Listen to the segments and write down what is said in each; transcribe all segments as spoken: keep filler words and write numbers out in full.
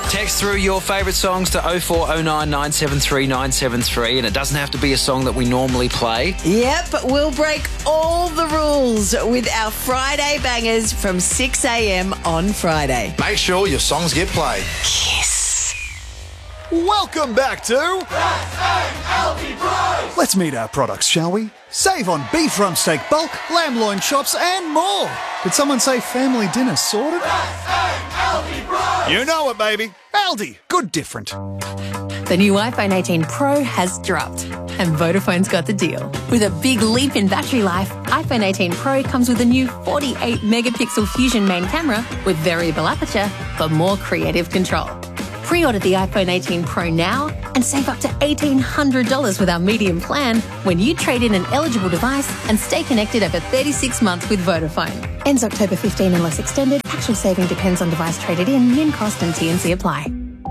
Text through your favourite songs to oh four oh nine nine seven three nine seven three, and it doesn't have to be a song that we normally play. Yep, we'll break all the rules with our Friday bangers from six a.m. on Friday. Make sure your songs get played. Kiss. Welcome back to S A L D Price! Let's meet our products, shall we? Save on beef rump steak bulk, lamb loin chops and more. Did someone say family dinner sorted? S A L D Price! You know it, baby. Aldi, good different. The new iPhone eighteen Pro has dropped, and Vodafone's got the deal. With a big leap in battery life, iPhone eighteen Pro comes with a new forty-eight megapixel Fusion main camera with variable aperture for more creative control. Pre-order the iPhone eighteen Pro now and save up to eighteen hundred dollars with our medium plan when you trade in an eligible device and stay connected over thirty-six months with Vodafone. Ends October fifteenth unless extended. Actual saving depends on device traded in, min cost and T and C apply.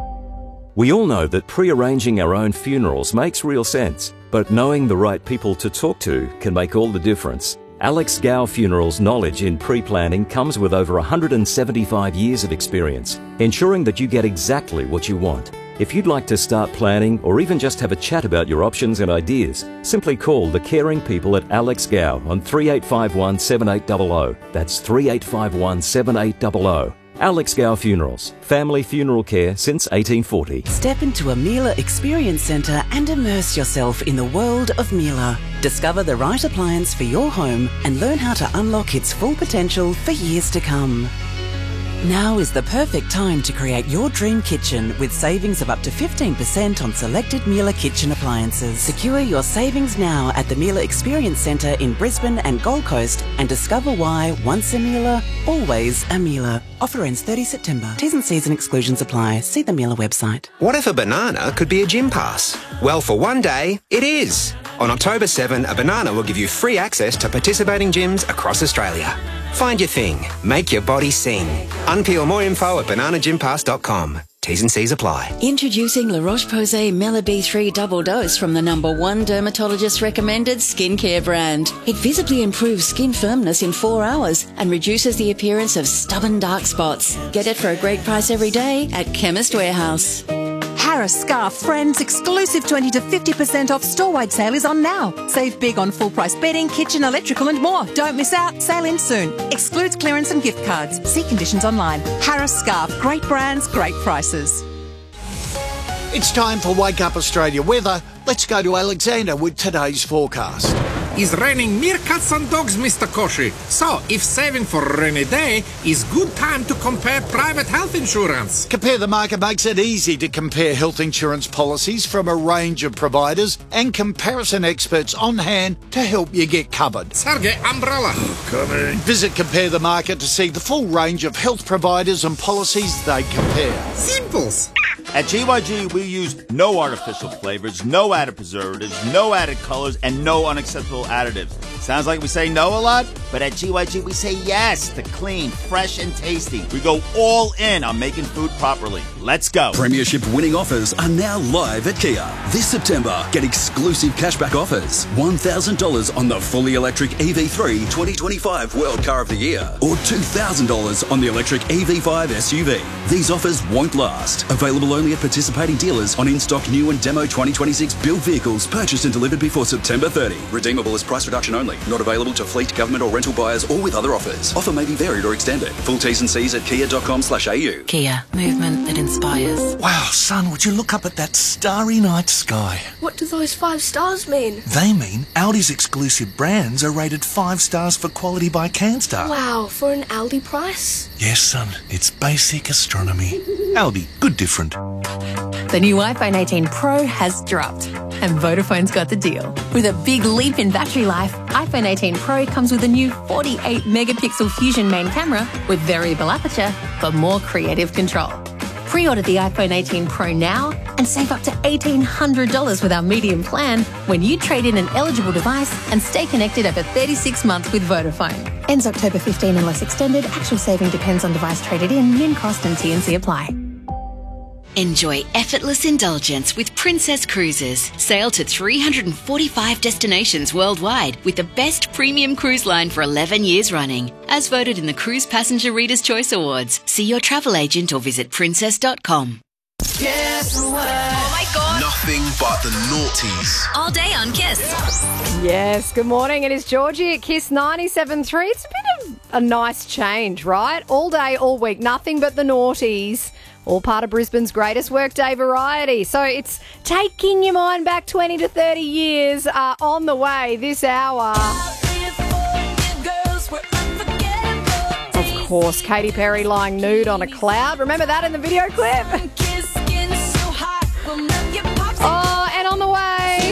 We all know that pre-arranging our own funerals makes real sense, but knowing the right people to talk to can make all the difference. Alex Gow Funerals' knowledge in pre-planning comes with over one hundred seventy-five years of experience, ensuring that you get exactly what you want. If you'd like to start planning or even just have a chat about your options and ideas, simply call the caring people at Alex Gow on three eight five one, seven eight zero zero. That's three eight five one, seven eight zero zero. Alex Gow Funerals, family funeral care since eighteen forty. Step into a Miele Experience Centre and immerse yourself in the world of Miele. Discover the right appliance for your home and learn how to unlock its full potential for years to come. Now is the perfect time to create your dream kitchen with savings of up to fifteen percent on selected Miele kitchen appliances. Secure your savings now at the Miele Experience Centre in Brisbane and Gold Coast and discover why once a Miele, always a Miele. Offer ends thirtieth September. T's and C's and exclusions apply. See the Miele website. What if a banana could be a gym pass? Well, for one day, it is. On October seventh, a banana will give you free access to participating gyms across Australia. Find your thing. Make your body sing. Unpeel more info at banana gym pass dot com. T's and C's apply. Introducing La Roche-Posay Mela B three Double Dose from the number one dermatologist recommended skincare brand. It visibly improves skin firmness in four hours and reduces the appearance of stubborn dark spots. Get it for a great price every day at Chemist Warehouse. Harris Scarf Friends exclusive twenty to fifty percent off store-wide sale is on now. Save big on full-price bedding, kitchen, electrical and more. Don't miss out. Sale ends soon. Excludes clearance and gift cards. See conditions online. Harris Scarf. Great brands, great prices. It's time for Wake Up Australia weather. Let's go to Alexander with today's forecast. It's raining meerkats and dogs, Mister Koshi. So, if saving for a rainy day is good time to compare private health insurance. Compare the Market makes it easy to compare health insurance policies from a range of providers and comparison experts on hand to help you get covered. Sergey, umbrella. Coming. Visit Compare the Market to see the full range of health providers and policies they compare. Simples. At G Y G, we use no artificial flavors, no added preservatives, no added colors, and no unacceptable additives. Sounds like we say no a lot, but at G Y G, we say yes to clean, fresh, and tasty. We go all in on making food properly. Let's go. Premiership winning offers are now live at Kia. This September, get exclusive cashback offers. one thousand dollars on the fully electric E V three twenty twenty-five World Car of the Year, or two thousand dollars on the electric E V five S U V. These offers won't last. Available only at participating dealers on in-stock new and demo twenty twenty-six built vehicles purchased and delivered before September thirtieth. Redeemable as price reduction only. Not available to fleet, government or rental buyers or with other offers. Offer may be varied or extended. Full T's and C's at kia dot com slash a u. Kia. Movement that inspires. Wow, son, would you look up at that starry night sky? What do those five stars mean? They mean Aldi's exclusive brands are rated five stars for quality by Canstar. Wow, for an Aldi price? Yes, son, it's basic astronomy. Aldi, good different. The new iPhone eighteen Pro has dropped, and Vodafone's got the deal. With a big leap in battery life, iPhone eighteen Pro comes with a new forty-eight megapixel Fusion main camera with variable aperture for more creative control. Pre-order the iPhone eighteen Pro now and save up to eighteen hundred dollars with our medium plan when you trade in an eligible device and stay connected over thirty-six months with Vodafone. Ends October fifteenth unless extended. Actual saving depends on device traded in, min cost and T and C apply. Enjoy effortless indulgence with Princess Cruises. Sail to three hundred forty-five destinations worldwide with the best premium cruise line for eleven years running. As voted in the Cruise Passenger Reader's Choice Awards. See your travel agent or visit princess dot com. Guess what? Oh my God. Nothing but the naughties. All day on Kiss. Yes, good morning. It is Georgie at Kiss ninety-seven point three. It's a bit of a nice change, right? All day, all week, nothing but the naughties. All part of Brisbane's greatest workday variety. So it's taking your mind back twenty to thirty years uh, on the way this hour. Of course, Katy Perry lying nude on a cloud. Remember that in the video clip? Oh, and on the way...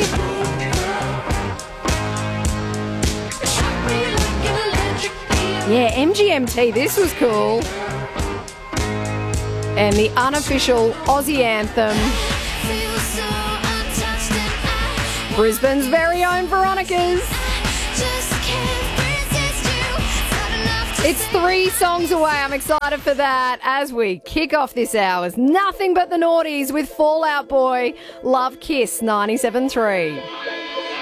Yeah, M G M T, this was cool. And the unofficial Aussie anthem, Brisbane's very own Veronica's. It's three songs away. I'm excited for that as we kick off this hour's Nothing But the Naughties with Fall Out Boy. Love Kiss ninety-seven point three.